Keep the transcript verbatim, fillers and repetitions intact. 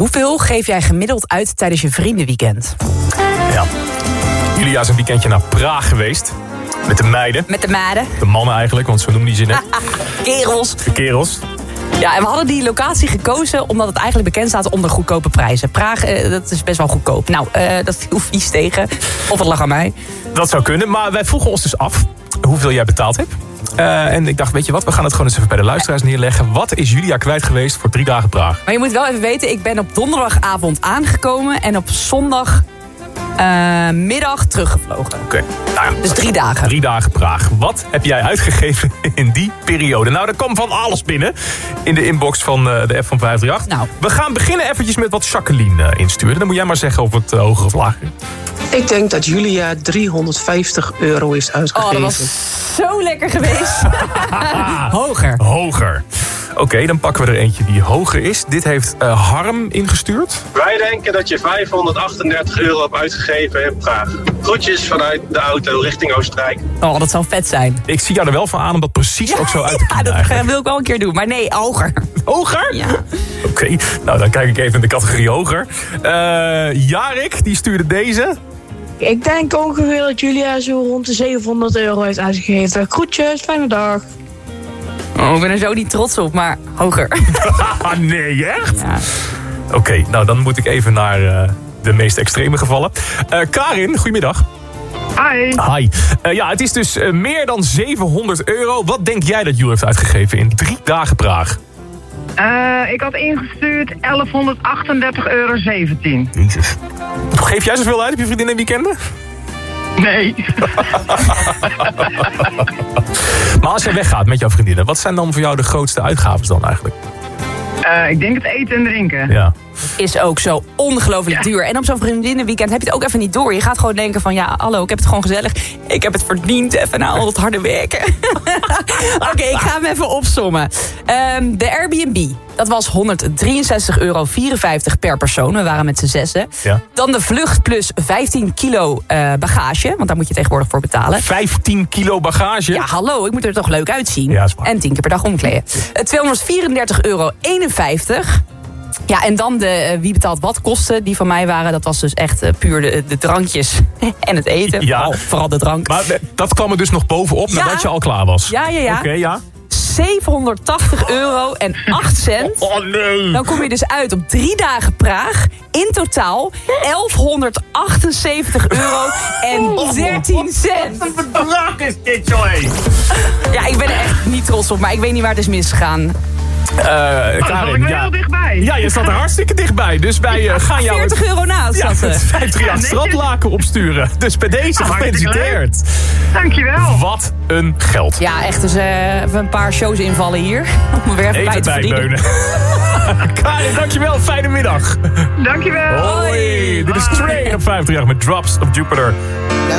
Hoeveel geef jij gemiddeld uit tijdens je vriendenweekend? Ja. Julia is een weekendje naar Praag geweest. Met de meiden. Met de meiden. De mannen eigenlijk, want zo noemen die ze net. Kerels. De kerels. Ja, en we hadden die locatie gekozen omdat het eigenlijk bekend staat om de goedkope prijzen. Praag, eh, dat is best wel goedkoop. Nou, uh, dat viel vies tegen. Of het lag aan mij. Dat zou kunnen, maar wij vroegen ons dus af hoeveel jij betaald hebt. Uh, en ik dacht, weet je wat, we gaan het gewoon eens even bij de luisteraars neerleggen. Wat is Julia kwijt geweest voor drie dagen Praag? Maar je moet wel even weten, ik ben op donderdagavond aangekomen en op zondag... Uh, middag teruggevlogen. Oké. Okay. Nou ja, dus drie dagen. Drie dagen Praag. Wat heb jij uitgegeven in die periode? Nou, er kwam van alles binnen in de inbox van uh, de app van vijf drie acht. Nou. We gaan beginnen eventjes met wat Jacqueline uh, instuurde. Dan moet jij maar zeggen of het uh, hoger of lager is. Ik denk dat Julia driehonderdvijftig euro is uitgegeven. Oh, dat was zo lekker geweest. Hoger. Hoger. Oké, okay, dan pakken we er eentje die hoger is. Dit heeft uh, Harm ingestuurd. Wij denken dat je vijfhonderdachtendertig euro hebt uitgegeven in Praag. Groetjes vanuit de auto richting Oostenrijk. Oh, dat zou vet zijn. Ik zie jou er wel van aan om dat precies ja, ook zo uit te kiezen. Ja, dat eigenlijk. wil ik wel een keer doen. Maar nee, hoger. Hoger? Ja. Oké, okay, nou dan kijk ik even in de categorie hoger. Uh, Jarik, die stuurde deze. Ik denk ongeveer dat Julia zo rond de zevenhonderd euro heeft uitgegeven. Groetjes, fijne dag. Oh, ik ben er zo niet trots op, maar hoger. Nee, echt? Ja. Oké, okay, nou dan moet ik even naar uh, de meest extreme gevallen. Uh, Karin, goedemiddag. Hi. Hi. Uh, ja, het is dus uh, meer dan zevenhonderd euro. Wat denk jij dat Julia heeft uitgegeven in drie dagen Praag? Uh, ik had ingestuurd elfhonderdachtendertig euro zeventien. Jezus. Geef jij zoveel uit op je vriendin en weekenden? Nee. Maar als jij weggaat met jouw vriendinnen, wat zijn dan voor jou de grootste uitgaven dan eigenlijk? Uh, ik denk het eten en drinken. Ja. Is ook zo ongelooflijk ja. duur. En op zo'n vriendinnenweekend heb je het ook even niet door. Je gaat gewoon denken van, ja, hallo, ik heb het gewoon gezellig. Ik heb het verdiend, even na al het harde werken. Oké, okay, ik ga hem even opsommen. Um, de Airbnb, dat was honderddrieënzestig euro vierenvijftig per persoon. We waren met z'n zessen. Ja. Dan de vlucht plus vijftien kilo uh, bagage. Want daar moet je tegenwoordig voor betalen. vijftien kilo bagage? Ja, hallo, ik moet er toch leuk uitzien. Ja, en tien keer per dag omkleden. Uh, tweehonderdvierendertig euro eenenvijftig. Ja, en dan de uh, wie betaalt wat kosten die van mij waren. Dat was dus echt uh, puur de, de drankjes en het eten. Ja. Vooral, vooral de drank. Maar dat kwam er dus nog bovenop ja. nadat je al klaar was? Ja, ja, ja. Oké, okay, ja. zevenhonderdtachtig euro en acht cent. Oh nee. Dan kom je dus uit op drie dagen Praag. In totaal elfhonderdachtenzeventig euro en dertien cent. Wat een bedrag is dit, joh. Ja, ik ben er echt niet trots op, maar ik weet niet waar het is misgegaan. Uh, oh, Karin, ja. heel dichtbij. Ja, je staat er hartstikke dichtbij. Dus wij uh, gaan jou veertig euro naast. Ja, het vijf drie acht strandlaken opsturen. Dus bij deze oh, gefeliciteerd. Dankjewel. Wat een geld. Ja, echt. Dus uh, even een paar shows invallen hier. Om er weer even, even bij te verdienen. Karin, dankjewel. Fijne middag. Dankjewel. Hoi. Dit is Train op vijf drie acht met Drops of Jupiter.